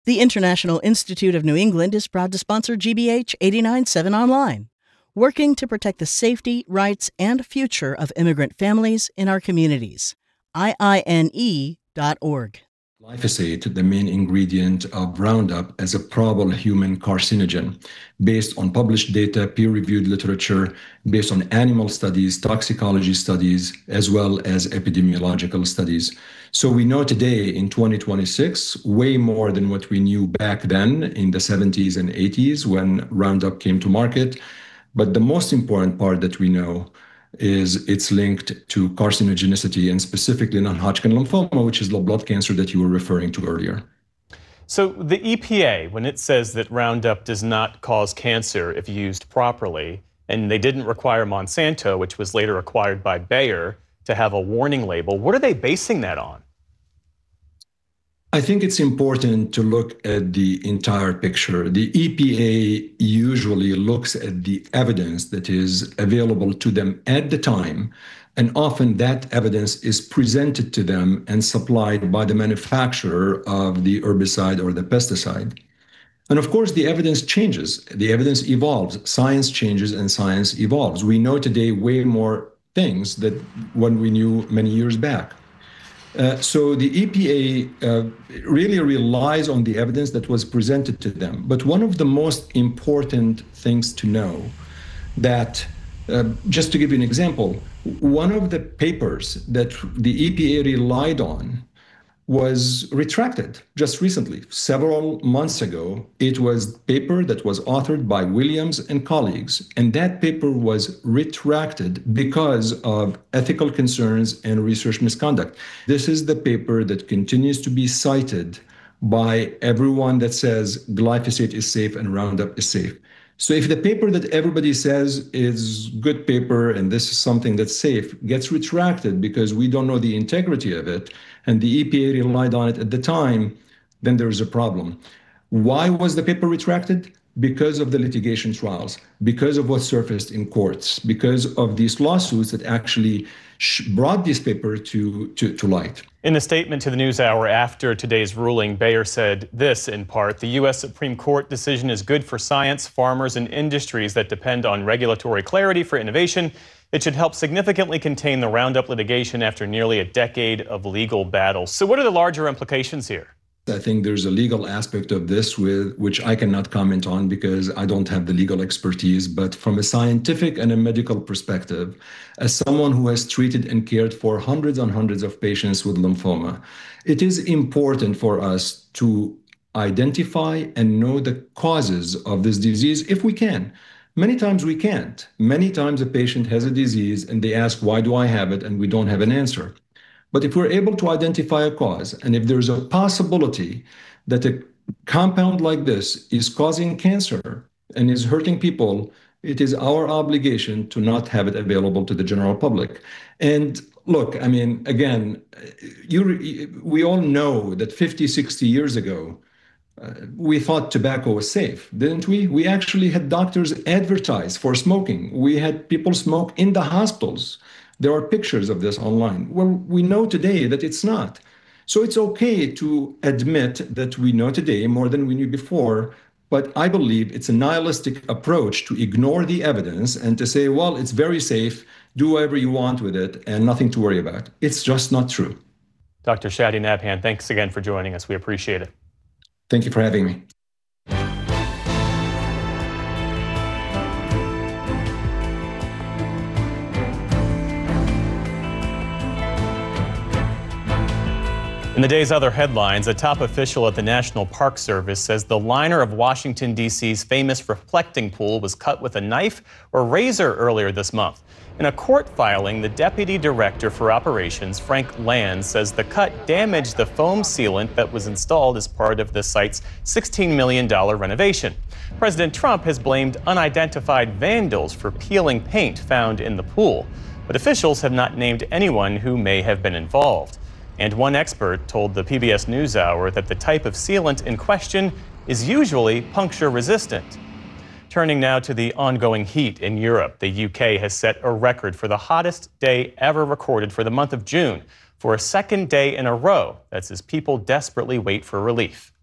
The International Institute of New England is proud to sponsor GBH 89.7 Online, working to protect the safety, rights, and future of immigrant families in our communities. IINE.org. Glyphosate, the main ingredient of Roundup, as a probable human carcinogen, based on published data, peer-reviewed literature, based on animal studies, toxicology studies, as well as epidemiological studies. So we know today in 2026 way more than what we knew back then in the 70s and 80s when Roundup came to market. But the most important part that we know is it's linked to carcinogenicity and specifically non-Hodgkin lymphoma, which is the blood cancer that you were referring to earlier. So the EPA, when it says that Roundup does not cause cancer if used properly, and they didn't require Monsanto, which was later acquired by Bayer, to have a warning label, what are they basing that on? I think it's important to look at the entire picture. The EPA usually looks at the evidence that is available to them at the time, and often that evidence is presented to them and supplied by the manufacturer of the herbicide or the pesticide. And of course, the evidence changes. The evidence evolves. Science changes and science evolves. We know today way more things than what we knew many years back. So the EPA really relies on the evidence that was presented to them. But one of the most important things to know that, just to give you an example, one of the papers that the EPA relied on was retracted just recently. Several months ago, it was a paper that was authored by Williams and colleagues, and that paper was retracted because of ethical concerns and research misconduct. This is the paper that continues to be cited by everyone that says glyphosate is safe and Roundup is safe. So if the paper that everybody says is good paper and this is something that's safe gets retracted because we don't know the integrity of it, and the EPA relied on it at the time, then there's a problem. Why was the paper retracted? Because of the litigation trials, because of what surfaced in courts, because of these lawsuits that actually brought this paper to light. In a statement to the NewsHour after today's ruling, Bayer said this in part: the U.S. Supreme Court decision is good for science, farmers, and industries that depend on regulatory clarity for innovation. It should help significantly contain the Roundup litigation after nearly a decade of legal battles. So what are the larger implications here? I think there's a legal aspect of this which I cannot comment on because I don't have the legal expertise. But from a scientific and a medical perspective, as someone who has treated and cared for hundreds and hundreds of patients with lymphoma, it is important for us to identify and know the causes of this disease if we can. Many times we can't. Many times a patient has a disease and they ask, why do I have it? And we don't have an answer. But if we're able to identify a cause, and if there's a possibility that a compound like this is causing cancer and is hurting people, it is our obligation to not have it available to the general public. And look, I mean, again, we all know that 50, 60 years ago, we thought tobacco was safe, didn't we? We actually had doctors advertise for smoking. We had people smoke in the hospitals. There are pictures of this online. Well, we know today that it's not. So it's okay to admit that we know today more than we knew before, but I believe it's a nihilistic approach to ignore the evidence and to say, well, it's very safe, do whatever you want with it, and nothing to worry about. It's just not true. Dr. Shadi Nabhan, thanks again for joining us. We appreciate it. Thank you for having me. In the day's other headlines, a top official at the National Park Service says the liner of Washington, D.C.'s famous reflecting pool was cut with a knife or razor earlier this month. In a court filing, the Deputy Director for Operations, Frank Land, says the cut damaged the foam sealant that was installed as part of the site's $16 million renovation. President Trump has blamed unidentified vandals for peeling paint found in the pool, but officials have not named anyone who may have been involved. And one expert told the PBS NewsHour that the type of sealant in question is usually puncture resistant. Turning now to the ongoing heat in Europe, the UK has set a record for the hottest day ever recorded for the month of June for a second day in a row. That's as people desperately wait for relief.